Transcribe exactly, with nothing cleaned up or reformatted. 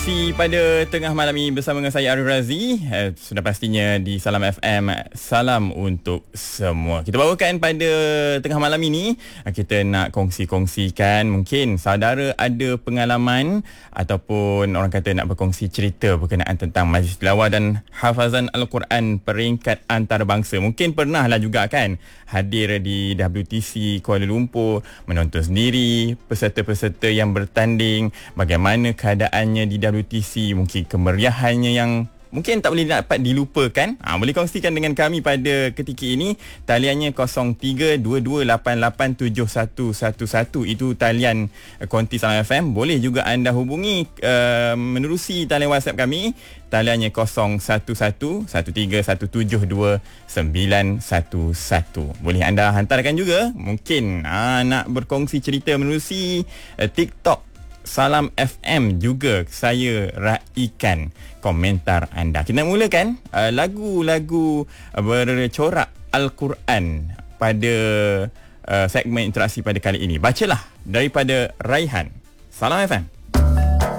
Si pada tengah malam ini bersama dengan saya Arif Razi, eh, sudah pastinya di Salam F M, salam untuk semua. Kita bawakan pada tengah malam ini, kita nak kongsi-kongsikan, mungkin saudara ada pengalaman ataupun orang kata nak berkongsi cerita berkenaan tentang majlis tilawah dan hafazan Al-Quran peringkat antarabangsa. Mungkin pernah lah juga kan hadir di W T C Kuala Lumpur, menonton sendiri peserta-peserta yang bertanding, bagaimana keadaannya di W T C, mungkin kemeriahannya yang mungkin tak boleh dapat dilupakan. Ha, boleh kongsikan dengan kami pada ketika ini. Taliannya kosong tiga dua dua lapan lapan tujuh satu satu satu. Itu talian konti Salam F M. Boleh juga anda hubungi uh, menerusi talian WhatsApp kami. Taliannya kosong satu satu satu tiga satu tujuh dua sembilan satu satu. Boleh anda hantarkan juga. Mungkin ha, nak berkongsi cerita menerusi uh, TikTok Salam F M juga, saya raikan komentar anda. Kita mulakan uh, lagu-lagu uh, bercorak Al-Quran pada uh, segmen interaksi pada kali ini. Bacalah daripada Raihan. Salam F M.